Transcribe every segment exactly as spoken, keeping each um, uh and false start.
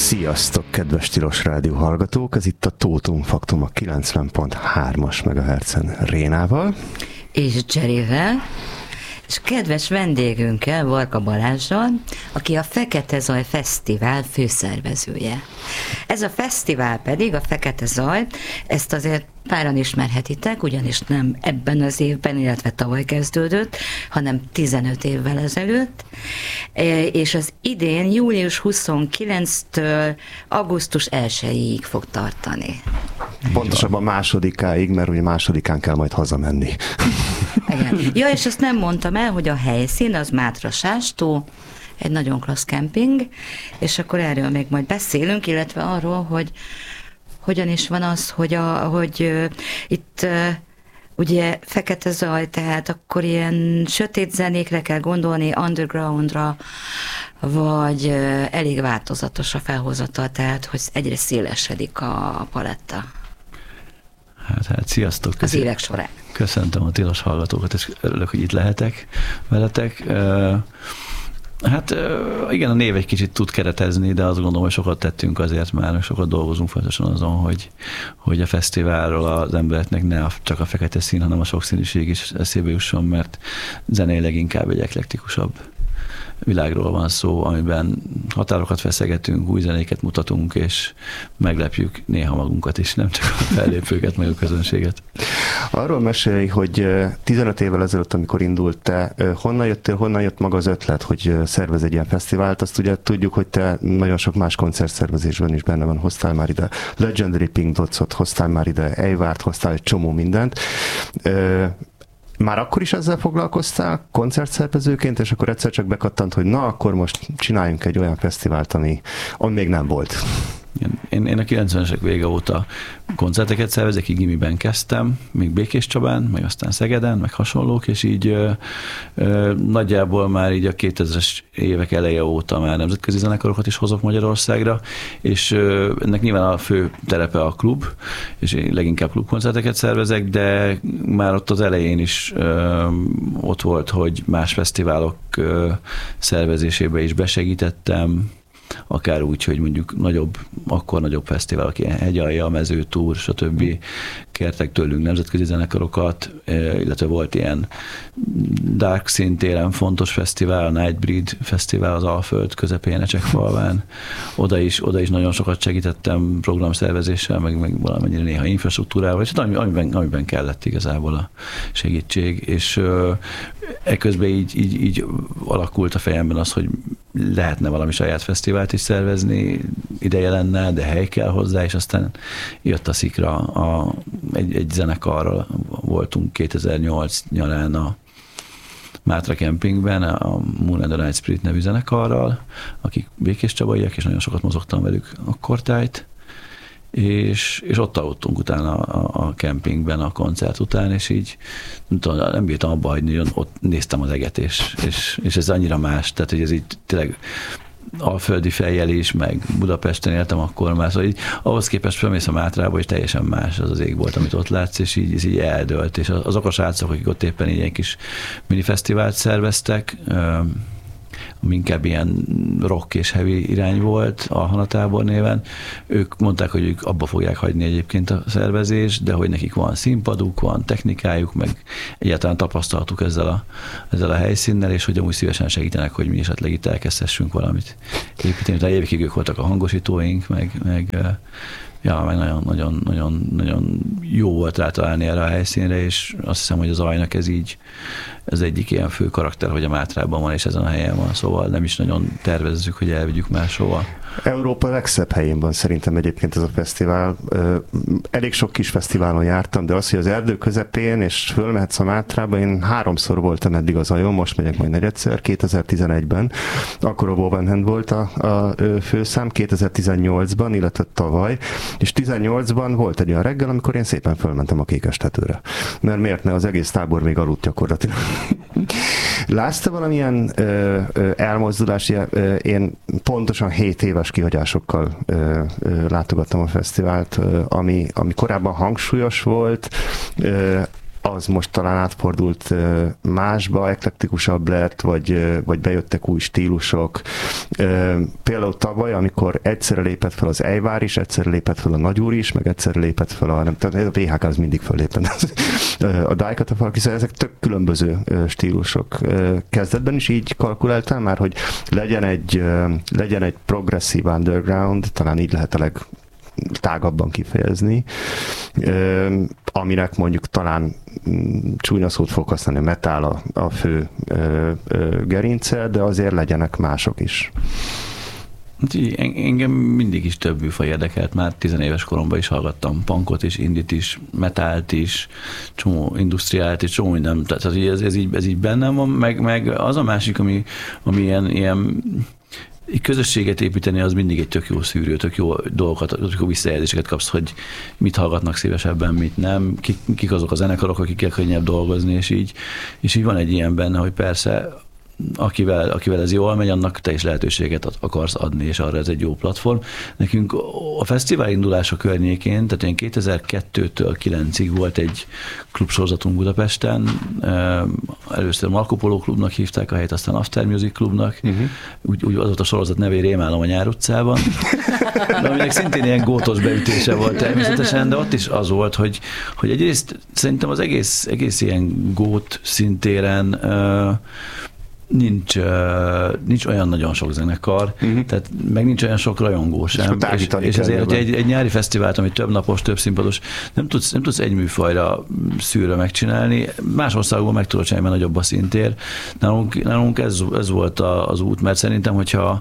Sziasztok, kedves Tilos Rádió hallgatók! Ez itt a Tótum Faktum a kilencven pont hármas megahertzen Rénával. És Jerryvel. És kedves vendégünkkel, Varga Balázsral, aki a Fekete Zaj Fesztivál főszervezője. Ez a fesztivál pedig, a Fekete Zaj, ezt azért páran ismerhetitek, ugyanis nem ebben az évben, illetve tavaly kezdődött, hanem tizenöt évvel ezelőtt, és az idén július huszonkilencedikétől augusztus elsejéig fog tartani. Pontosabban másodikáig, mert ugye másodikán kell majd hazamenni. Igen. Ja, és azt nem mondtam el, hogy a helyszín az Mátra-Sástó, egy nagyon klassz kemping, és akkor erről még majd beszélünk, illetve arról, hogy hogyan is van az, hogy, a, hogy uh, itt uh, ugye Fekete Zaj, tehát akkor ilyen sötét zenékre kell gondolni, undergroundra, vagy uh, elég változatos a felhozatal, tehát hogy egyre szélesedik a paletta. Hát, hát sziasztok! Az évek során. Köszöntöm a tilos hallgatókat, és örülök, hogy itt lehetek veletek. Hát igen, a név egy kicsit tud keretezni, de azt gondolom, hogy sokat tettünk azért már, sokat dolgozunk fontosan azon, hogy, hogy a fesztiválról az embereknek ne csak a fekete szín, hanem a sokszínűség is eszébe jusson, mert zeneileg inkább egy eklektikusabb világról van szó, amiben határokat feszegetünk, új zenéket mutatunk, és meglepjük néha magunkat is, nem csak a fellépőket, meg a közönséget. Arról mesélj, hogy tizenöt évvel ezelőtt, amikor indult te, honnan jöttél, honnan jött maga az ötlet, hogy szervez egy ilyen fesztivált? Azt ugye tudjuk, hogy te nagyon sok más koncertszervezésben is benne van, hoztál már ide Legendary Pink Dots-ot, hoztál már ide Eivárt, hoztál egy csomó mindent. Már akkor is ezzel foglalkoztál koncertszervezőként, és akkor egyszer csak bekattant, hogy na, akkor most csináljunk egy olyan fesztivált, ami, ami még nem volt. Én, én a kilencvenesek vége óta koncerteket szervezek, így gimiben kezdtem, még Békés Csabán, meg aztán Szegeden, meg hasonlók, és így ö, ö, nagyjából már így a kétezres évek eleje óta már nemzetközi zenekarokat is hozok Magyarországra, és ö, ennek nyilván a fő terepe a klub, és én leginkább klubkoncerteket szervezek, de már ott az elején is ö, ott volt, hogy más fesztiválok ö, szervezésébe is besegítettem, akár úgy, hogy mondjuk nagyobb, akkor nagyobb fesztiválok, ilyen Hegyalja, Mezőtúr, stb. Kértek tőlünk nemzetközi zenekarokat, illetve volt ilyen Dark Színtéren fontos fesztivál, a Nightbreed fesztivál az Alföld közepén, Ecsekfalván. Oda is, oda is nagyon sokat segítettem programszervezéssel, meg, meg valamennyire néha infrastruktúrával, és amiben, amiben kellett igazából a segítség, és ekközben így, így, így alakult a fejemben az, hogy lehetne valami saját fesztivált is szervezni, ideje lenne, de hely kell hozzá, és aztán jött a szikra, a, egy, egy zenekarral voltunk kétezer-nyolc nyarán a Mátra Campingben, a Moon and the Night Spirit nevű zenekarral, akik Békés Csabaiak, és nagyon sokat mozogtam velük akkortájt, és, és ott aludtunk utána a, a kempingben a koncert után, és így nem, tudom, nem bírtam abba hagyni, hogy ott néztem az eget, és, és, és ez annyira más, tehát hogy ez így tényleg alföldi fejjel is, meg Budapesten éltem akkor már, szóval így, ahhoz képest felmész a Mátrába, és teljesen más az az ég volt, amit ott látsz, és így, így eldőlt, és azok a srácok, akik ott éppen így egy kis minifesztivált szerveztek, ami inkább ilyen rock és heavy irány volt a Hanatábor néven. Ők mondták, hogy ők abba fogják hagyni egyébként a szervezést, de hogy nekik van színpaduk, van technikájuk, meg egyáltalán tapasztalatuk ezzel a, ezzel a helyszínnel, és hogy amúgy szívesen segítenek, hogy mi esetleg itt elkezdhessünk valamit építeni. Tehát évekig ők voltak a hangosítóink, meg, meg ja, meg nagyon, nagyon, nagyon, nagyon jó volt rátalálni erre a helyszínre, és azt hiszem, hogy az Zajnak ez így ez egyik ilyen fő karakter, hogy a Mátrában van, és ezen a helyen van, szóval nem is nagyon tervezzük, hogy elvigyük máshova. Európa legszebb helyén van szerintem egyébként ez a fesztivál. Elég sok kis fesztiválon jártam, de az, hogy az erdő közepén, és fölmehetsz a Mátrába, én háromszor voltam eddig az Zajon, most megyek majd negyedszer, kétezer-tizenegyben, akkor a Wovenhand volt a, a főszám, kétezer-tizennyolcban, illetve tavaly, és tizennyolcban volt egy olyan reggel, amikor én szépen fölmentem a Kékestetőre. Mert miért ne, az egész tábor még aludt gyakorlatilag. Látsz te valamilyen ö, ö, elmozdulás? Ö, én pontosan hét éves kihagyásokkal ö, ö, látogattam a fesztivált, ö, ami, ami korábban hangsúlyos volt, ö, az most talán átfordult másba, eklektikusabb lett, vagy, vagy bejöttek új stílusok. Például tavaly, amikor egyszerre lépett fel az Ejvár is, egyszerre lépett fel a Nagyúr is, meg egyszerre lépett fel a, nem, tehát a vé há ká az mindig föllépett. A Dájkatafalk, hiszen ezek tök különböző stílusok. Kezdetben is így kalkuláltál már, hogy legyen egy, legyen egy progresszív underground, talán így lehet a leg tágabban kifejezni, aminek mondjuk talán csúnya szót fog használni, a metal a, a fő gerince, de azért legyenek mások is. Engem mindig is több műfaj érdekelt, már tizenéves koromban is hallgattam punkot is, indit is, metált is, csomó industriált is, csomó minden, tehát ez, ez, így, ez így bennem van, meg, meg az a másik, ami, ami ilyen, ilyen egy közösséget építeni, az mindig egy tök jó szűrő, tök jó dolgokat, tök jó visszajelzéseket kapsz, hogy mit hallgatnak szívesebben, mit nem, kik, kik azok a zenekarok, akikkel könnyebb dolgozni, és így, és így van egy ilyen benne, hogy persze akivel, akivel ez jól megy, annak te is lehetőséget akarsz adni, és arra ez egy jó platform. Nekünk a fesztivál indulása környékén, tehát én kétezer-kettőtől kilencig volt egy klubsorozatunk Budapesten, először Marco Polo klubnak hívták a helyet, aztán After Music klubnak, uh-huh. úgy, úgy az volt a sorozat nevé Rémálom a Nyár utcában, de aminek szintén ilyen gótos beütése volt természetesen, de ott is az volt, hogy, hogy egyrészt szerintem az egész, egész ilyen gót szintéren uh, Nincs, uh, nincs olyan nagyon sok zenekar, uh-huh. tehát meg nincs olyan sok rajongó sem. És, és ezért, hogy egy, egy nyári fesztivált, ami több napos, több színpados, nem tudsz, nem tudsz egy műfajra szűrre megcsinálni. Más országban meg tudod csinálni, mert nagyobb a szintér. Nálunk, nálunk ez, ez volt az út, mert szerintem, hogyha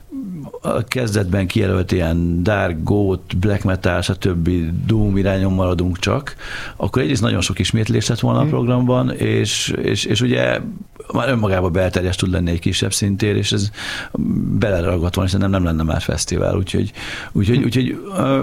a kezdetben kijelölt ilyen dark, goth, black metal, stb. Doom irányon maradunk csak, akkor egyrészt nagyon sok ismétlés lett volna a programban, és, és, és ugye már önmagában belterjes tud lenni egy kisebb szintér, és ez beleragadt volna, és nem, nem lenne már fesztivál, úgyhogy, úgyhogy, úgyhogy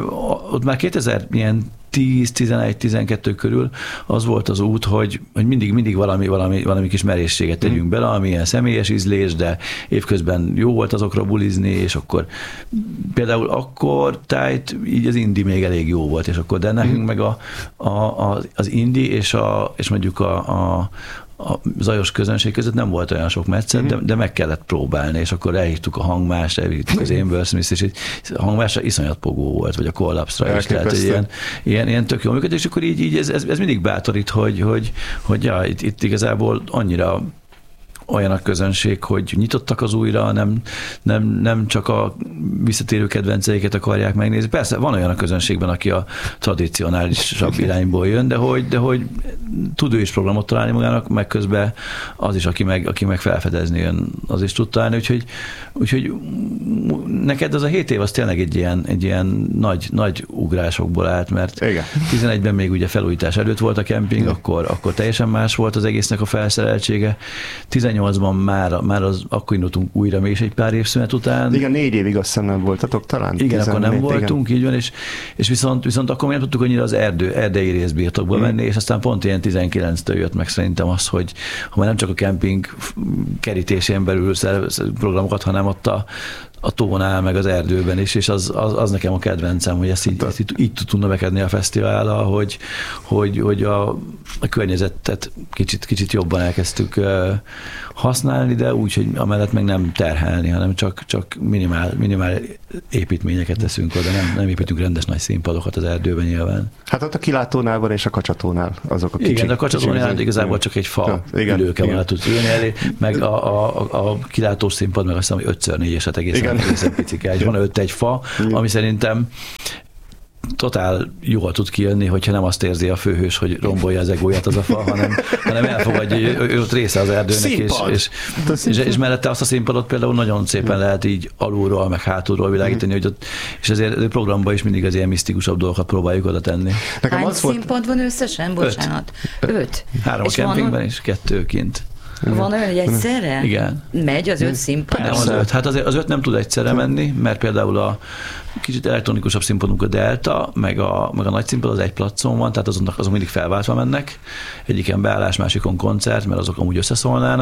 ott már kétezer-tíz, tizenegy, tizenkettő körül az volt az út, hogy, hogy mindig, mindig valami, valami, valami kis merészséget tegyünk bele, ami ilyen személyes ízlés, de évközben jó volt azokra bulizni, és akkor például akkor tájt így az indie még elég jó volt, és akkor de nekünk meg a, a, a, az indie és, a, és mondjuk a, a a zajos közönség között nem volt olyan sok meccet, mm-hmm. de, de meg kellett próbálni, és akkor elhívtuk a Hangmást, elhívtuk az Amber Smith, és a Hangmásra iszonyat pogó volt, vagy a Collapse-ra is, tehát ilyen, ilyen, ilyen tök jó működés, és akkor így, így ez, ez, ez mindig bátorít, hogy, hogy, hogy ja, itt, itt igazából annyira olyan a közönség, hogy nyitottak az újra, nem, nem, nem csak a visszatérő kedvenceiket akarják megnézni. Persze van olyan a közönségben, aki a tradicionálisabb irányból jön, de hogy, de hogy tud ő is programot találni magának, meg közben az is, aki meg, aki meg felfedezni jön, az is tud találni. Úgyhogy, úgyhogy neked az a hét év az tényleg egy ilyen, egy ilyen nagy, nagy ugrásokból állt, mert igen. tizenegyben még ugye felújítás előtt volt a kemping, akkor, akkor teljesen más volt az egésznek a felszereltsége. tizennyolcban már, már az, akkor indultunk újra még egy pár év szünet után. Igen, négy évig azt hiszem nem voltatok talán. Igen, akkor nem voltunk, igen. Így van, és, és viszont, viszont akkor mi nem tudtuk annyira az erdő, erdei részbirtokba mm. menni, és aztán pont ilyen tizenkilenctől jött meg szerintem az, hogy ha már nem csak a kemping kerítésén belül programokat, hanem ott a a tónál, meg az erdőben is, és az, az, az nekem a kedvencem, hogy ezt így, ezt így, így tud növekedni a fesztivállal, hogy, hogy, hogy a, a környezetet kicsit, kicsit jobban elkezdtük uh, használni, de úgy, hogy amellett meg nem terhelni, hanem csak, csak minimál, minimál építményeket teszünk oda, nem, nem építünk rendes nagy színpadokat az erdőben nyilván. Hát ott a kilátónál van, és a kacsatónál azok a kicsik. Igen, de a kacsatónál igazából csak egy fa ja, ülőke van, tudsz ülni elé, meg a, a, a kilátós színpad, meg azt hiszem, hogy ötször négy eset egészen, egészen picike. Van öt egy fa, ami szerintem totál jól tud kijönni, hogyha nem azt érzi a főhős, hogy rombolja az egóját az a fa, hanem, hanem elfogadja, hogy ő, ő ott része az erdőnek, és, és, és, és mellette azt a színpadot például nagyon szépen lehet így alulról, meg hátulról világítani, hogy ott, és ezért a programban is mindig az ilyen misztikusabb dolgokat próbáljuk oda tenni. Hány színpad van összesen? Bocsánat. Öt. Öt. Három és a kempingben van... is, kettő kint. Van olyan, hogy egyszerre? Igen. Megy az öt színpad? Nem az öt. Hát azért az öt nem tud egyszerre menni, mert például a kicsit elektronikusabb színpadunk a Delta, meg a, meg a nagy színpad az egy placon van, tehát azonnak azok mindig felváltva mennek. Egyiken beállás, másikon koncert, mert azok amúgy összeszólnának.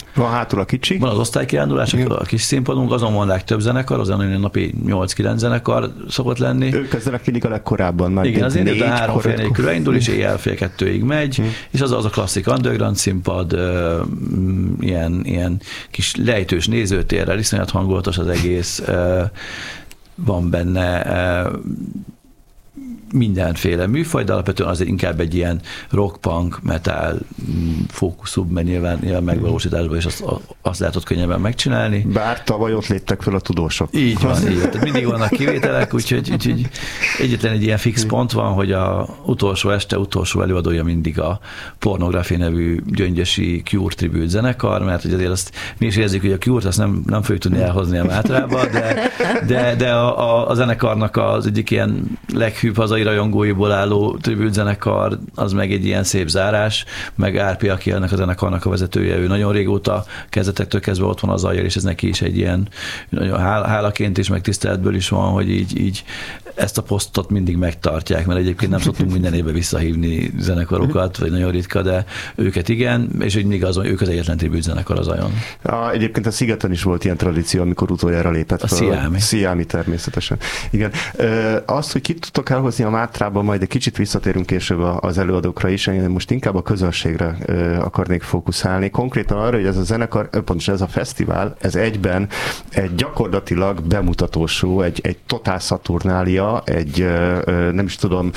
Van hátul a kicsi. Van az osztálykirándulás, a kis színpadunk, azon van legtöbb zenekar, azon napi nyolc-kilenc zenekar szokott lenni. Ők kezdenek mindig a legkorábban. Már igen, az indul, a három fél négy körül indul, és éjjel fél kettőig megy, hmm. és az az a klasszik underground színpad, uh, ilyen, ilyen kis lejtős nézőtérrel, iszonyat hangulatos az egész, uh, van benne uh, mindenféle műfaj, de alapvetően az inkább egy ilyen rock, punk, metal fókuszú, mert nyilván, nyilván megvalósításban is azt, azt lehet ott könnyebben megcsinálni. Bár tavaly ott léptek fel a tudósok. Így van, így van. Tehát mindig vannak kivételek, úgyhogy, úgyhogy egyetlen egy ilyen fix pont van, hogy a utolsó este, utolsó előadója mindig a Pornography nevű gyöngyösi Cure tribute zenekar, mert hogy azért azt mi is érzik, hogy a Cure-t azt nem, nem fogjuk tudni elhozni a Mátrába, de, de, de a, a, a zenekarnak az egyik ilyen leghűbb hazai rajongóiból álló tribute zenekar, az meg egy ilyen szép zárás, meg Árpi, aki ennek a zenekarnak a vezetője, ő nagyon régóta kezdetektől kezdve ott van az Zajjal, és ez neki is egy ilyen nagyon hálaként is, meg tiszteletből is van, hogy így, így ezt a posztot mindig megtartják, mert egyébként nem szoktunk minden évben visszahívni zenekarokat, vagy nagyon ritka, de őket igen, és úgy mindig azon, ők az egyetlen tribute zenekar az Zajon. A, egyébként a Szigeten is volt ilyen tradíció, amikor utoljára lépett a fel. A Sziámi. Sziámi természetesen. Igen. Azt, hogy kit tudtok elhozni a Mátrában, majd egy kicsit visszatérünk később az előadókra is, én most inkább a közönségre akarnék fókuszálni. Konkrétan arra, hogy ez a zenekar, pontosan ez a fesztivál, ez egyben egy gyakorlatilag bemutatósú, egy, egy totál szaturnália, egy nem is tudom,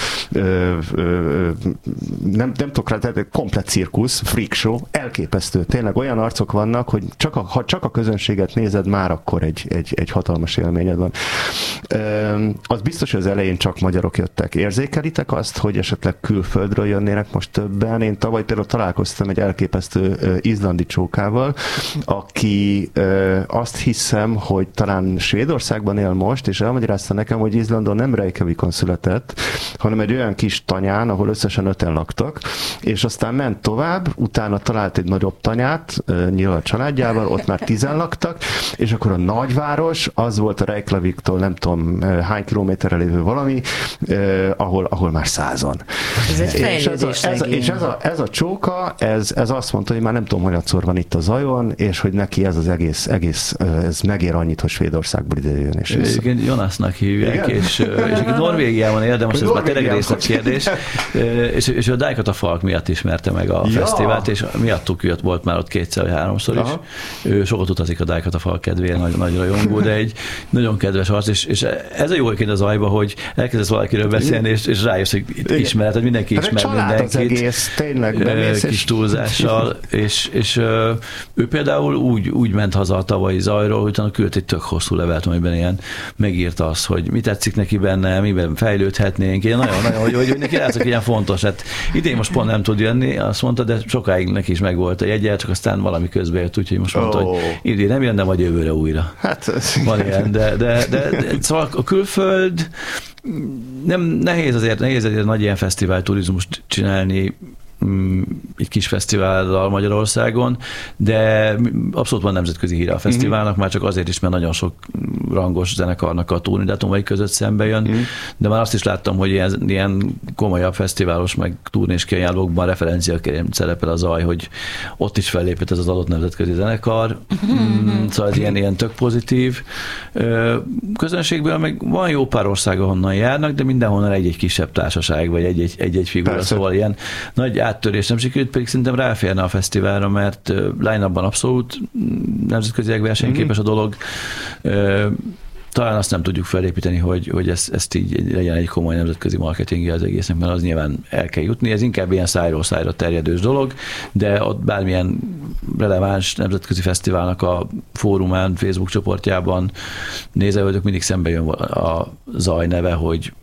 nem, nem tudok rá, tehát komplet cirkusz, freak show, elképesztő. Tényleg olyan arcok vannak, hogy csak a, ha csak a közönséget nézed, már akkor egy, egy, egy hatalmas élményed van. Az biztos, hogy az elején csak magyarok jöttek. Érzékelitek azt, hogy esetleg külföldről jönnének most többen? Én tavaly például találkoztam egy elképesztő izlandi csókával, aki azt hiszem, hogy talán Svédországban él most, és elmagyarázta nekem, hogy Izlandon nem Reykjavikon született, hanem egy olyan kis tanyán, ahol összesen öten laktak, és aztán ment tovább, utána talált egy nagyobb tanyát, nyilván a családjával, ott már tizen laktak, és akkor a nagyváros, az volt a Reykjaviktól nem tudom hány kilométerre lévő valami, eh, ahol, ahol már százan. Ez egy és ez a, ez a, és ez a, ez a csóka, ez, ez azt mondta, hogy már nem tudom, hogy szor van itt a Zajon, és hogy neki ez az egész, egész ez megér annyit, hogy Svédországból ide jön és vissza. Egyébként Jonasnak hívják, igen? és, és Norvégiában él, de most ez már tényleg részletkérdés, és, és a Dijkata Falk miatt ismerte meg a ja. fesztivált, és miattuk jött, volt már ott kétszer vagy háromszor is. Aha. Ő sokat utazik a Dijkata Falk kedvéért, nagy, nagy rajongó, de egy nagyon kedves arc, és, és ez a jó egyébként az Zajba, hogy elkezdesz valakiről beszélni, és, és rájössz, hogy ismered, hogy mindenki hát ismer mindenkit. Az egész, tényleg, kis túlzással, és, és ő például úgy, úgy ment haza a tavalyi Zajról, hogy utána küldött egy tök hosszú levelet, amiben ilyen megírta azt, hogy mi tetszik neki benne, miben fejlődhetnénk, ilyen nagyon-nagyon, hogy, hogy neki látszik, ilyen fontos. Hát idén most pont nem tud jönni, azt mondta, de sokáig neki is megvolt a jegye, csak aztán valami közben jött, úgyhogy most mondta, oh. hogy idén nem jön, de vagy jövőre újra. Hát, van ilyen, de, de, de, de szóval a külföld nem nehéz azért, nehéz azért nagy ilyen fesztivál turizmust csinálni egy kis fesztivállal Magyarországon, de abszolút van nemzetközi híre a fesztiválnak, mm-hmm. már csak azért is, mert nagyon sok rangos zenekarnak a turnédátumai között szembe jön, mm-hmm. de már azt is láttam, hogy ilyen, ilyen komolyabb fesztiválos, meg turnés kiajánlókban referenciaként szerepel a Zaj, hogy ott is fellépett ez az adott nemzetközi zenekar, mm-hmm. szóval ez ilyen, ilyen tök pozitív. Közönségből meg van jó pár ország, ahonnan járnak, de mindenhonnan egy-egy kisebb társaság, vagy egy-egy, egy-egy figura, persze. Szóval ilyen nagy áttörés nem sikerült, pedig szerintem ráférne a fesztiválra, mert line-upban abszolút nemzetközileg versenyképes a dolog. Talán azt nem tudjuk felépíteni, hogy, hogy ezt, ezt így legyen egy komoly nemzetközi marketingje az egésznek, mert az nyilván el kell jutni. Ez inkább ilyen szájról szájra terjedős dolog, de ott bármilyen releváns nemzetközi fesztiválnak a fórumán, Facebook csoportjában nézelődök, mindig szembe jön a Zaj neve, hogy